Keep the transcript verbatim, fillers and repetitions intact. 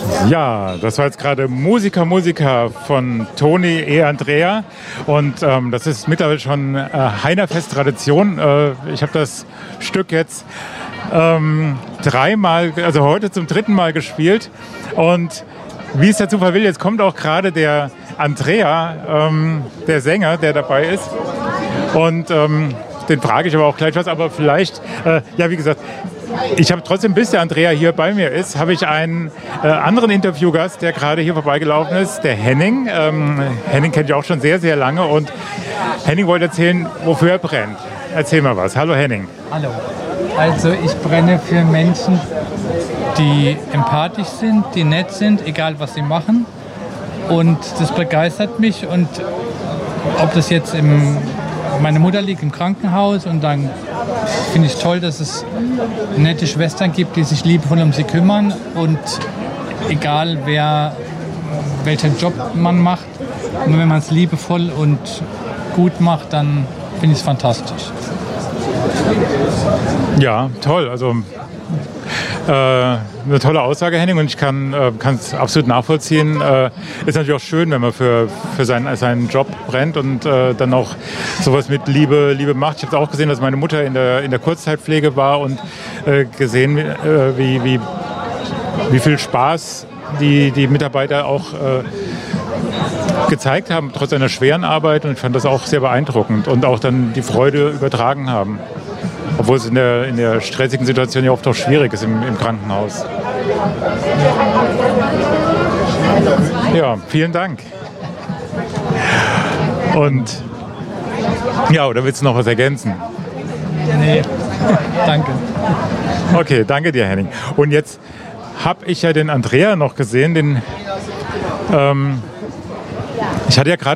Ja, das war jetzt gerade Musiker, Musiker von Toni E. Andrea und ähm, das ist mittlerweile schon äh, Heinerfest-Tradition. Äh, ich habe das Stück jetzt ähm, dreimal, also heute zum dritten Mal gespielt und wie es der Zufall will, jetzt kommt auch gerade der Andrea, ähm, der Sänger, der dabei ist und ähm, den frage ich aber auch gleich was, aber vielleicht, äh, ja wie gesagt, ich habe trotzdem, bis der Andrea hier bei mir ist, habe ich einen äh, anderen Interviewgast, der gerade hier vorbeigelaufen ist, der Henning. Ähm, Henning kennt ich auch schon sehr, sehr lange und Henning wollte erzählen, wofür er brennt. Erzähl mal was. Hallo Henning. Hallo. Also ich brenne für Menschen, die empathisch sind, die nett sind, egal was sie machen. Und das begeistert mich und ob das jetzt im meine Mutter liegt im Krankenhaus und dann finde ich toll, dass es nette Schwestern gibt, die sich liebevoll um sie kümmern und egal wer, welchen Job man macht, nur wenn man es liebevoll und gut macht, dann finde ich es fantastisch. Ja, toll. Also äh, eine tolle Aussage, Henning, und ich kann es äh, absolut nachvollziehen. Äh, ist natürlich auch schön, wenn man für, für seinen, seinen Job brennt und äh, dann auch sowas mit Liebe, Liebe macht. Ich habe auch gesehen, dass meine Mutter in der, in der Kurzzeitpflege war und äh, gesehen, äh, wie, wie, wie viel Spaß die, die Mitarbeiter auch äh, gezeigt haben, trotz einer schweren Arbeit. Und ich fand das auch sehr beeindruckend und auch dann die Freude übertragen haben. Obwohl es in der, in der stressigen Situation ja oft auch schwierig ist im, im Krankenhaus. Ja, vielen Dank. Und ja, oder willst du noch was ergänzen? Nee, danke. Okay, danke dir, Henning. Und jetzt habe ich ja den Andrea noch gesehen, den ähm, ich hatte ja gerade